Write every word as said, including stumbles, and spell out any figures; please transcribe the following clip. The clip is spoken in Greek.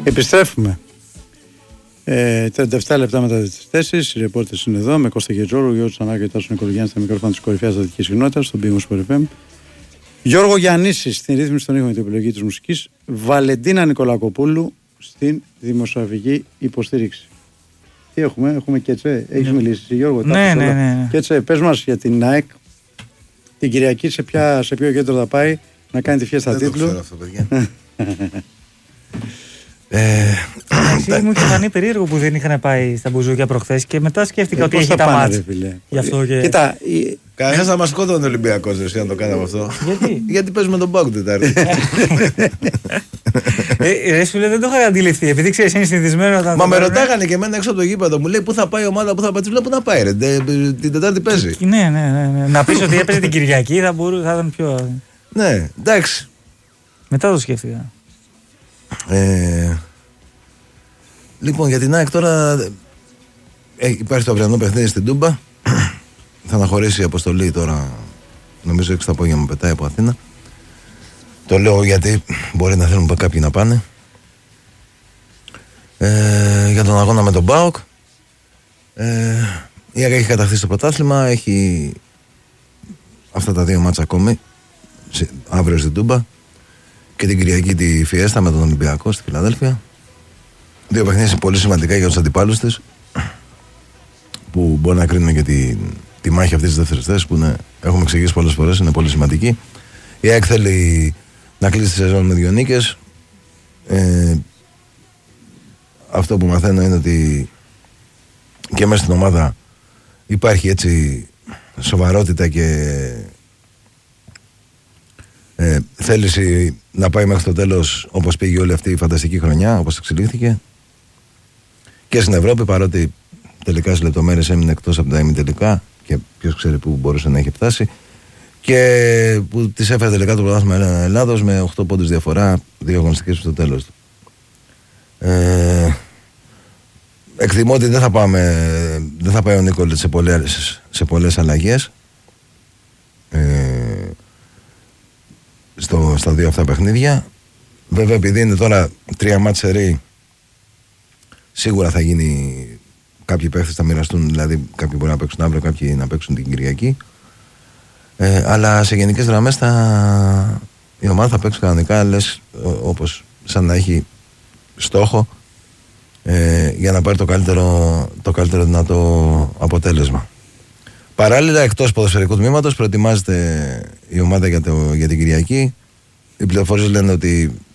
Επιστρέφουμε. Ε, τριάντα επτά λεπτά μετά τις τέσσερις. Οι ρεπόρτες είναι εδώ με Κώστα Γετζόρου, Γιώργο Τσανάκη και Τάσο Νικολογιάννη στα μικρόφωνα της κορυφαίας αθλητικής κοινότητας, στον Big Sport εφ εμ. Γιώργο Γιαννίση στην ρύθμιση των ήχων και την επιλογή της μουσικής. Βαλεντίνα Νικολακοπούλου στην δημοσιογραφική υποστήριξη. Τι έχουμε, έχουμε Κέτσε. Έχεις ναι. μιλήσει, Γιώργο. Ναι, ναι, ναι, ναι. Κέτσε, πες μας για την ΑΕΚ. Την Κυριακή σε, ποια, σε ποιο κέντρο θα πάει να κάνει τη φιέστα τίτλου. Δεν το ξέρω αυτό, παιδιά. Ε, μου είχε φανεί περίεργο που δεν είχαν πάει στα μπουζούκια προχθές και μετά σκέφτηκα ε, ότι έχει τα μάτς. Γι' αυτό και... Κοίτα, η... Κανένας θα μας σκότωνε ο Ολυμπιακός εσύ αν το κάναμε αυτό. Γιατί? Γιατί παίζουμε τον Πάοκ Τετάρτη. Ρε σου λέει δεν το είχα αντιληφθεί, επειδή ξέρεις είναι συνηθισμένο να. Μα με ρωτάγανε και εμένα έξω από το γήπεδο, μου λέει πού θα πάει η ομάδα, πού θα πάει. Του λέω πού θα πάει, ρε. Την Τετάρτη παίζει. Ναι, ναι, ναι. Να πεις ότι έπαιζε την Κυριακή θα μπορούσε, θα ήταν πιο. Ναι, εντάξει. Μετά το σκέφτηκα. Ε, λοιπόν, για την ΑΕΚ τώρα ε, υπάρχει το αυριανό παιχνίδι στην Τούμπα. Θα αναχωρήσει η αποστολή τώρα, νομίζω έξι το απόγευμα πετάει από Αθήνα. Το λέω γιατί μπορεί να θέλουν κάποιοι να πάνε. Ε, για τον αγώνα με τον ΠΑΟΚ. Ε, η ΑΕΚ έχει καταχθεί στο πρωτάθλημα, έχει αυτά τα δύο μάτσα ακόμη. Αύριο στην Τούμπα. Και την Κυριακή τη Φιέστα με τον Ολυμπιακό στη Φιλαδέλφια. Δύο παιχνίδια πολύ σημαντικά για τους αντιπάλους της, που μπορεί να κρίνουν και τη, τη μάχη αυτή της δεύτερης θέσης που είναι, έχουμε εξηγήσει πολλές φορές, είναι πολύ σημαντική. Η ΑΕΚ θέλει να κλείσει τη σεζόν με δύο νίκες. Ε, αυτό που μαθαίνω είναι ότι και μέσα στην ομάδα υπάρχει έτσι σοβαρότητα και Ε, θέληση να πάει μέχρι το τέλος όπως πήγε όλη αυτή η φανταστική χρονιά, όπως εξελίχθηκε και στην Ευρώπη, παρότι τελικά στις λεπτομέρειες έμεινε εκτός από τα ημιτελικά και ποιος ξέρει πού μπορούσε να έχει φτάσει, και που της έφερε τελικά το πρωτάθλημα Ελλάδος με οκτώ πόντους διαφορά, δύο αγωνιστικές στο τέλος του. Ε, εκτιμώ ότι δεν θα, πάμε, δεν θα πάει ο Νίκολετ σε πολλές, σε πολλές αλλαγές ε, Στο, στα δύο αυτά παιχνίδια. Βέβαια, επειδή είναι τώρα τρία μάτς σερί, σίγουρα θα γίνει, κάποιοι παίχτες θα μοιραστούν, δηλαδή κάποιοι μπορεί να παίξουν αύριο, κάποιοι να παίξουν την Κυριακή, ε, αλλά σε γενικές γραμμές θα, η ομάδα θα παίξει κανονικά, λες, όπως σαν να έχει στόχο ε, για να πάρει το καλύτερο, το καλύτερο δυνατό αποτέλεσμα. Παράλληλα, εκτός ποδοσφαιρικού τμήματος, προετοιμάζεται η ομάδα για, το, για την Κυριακή. Οι πληροφορίες λένε ότι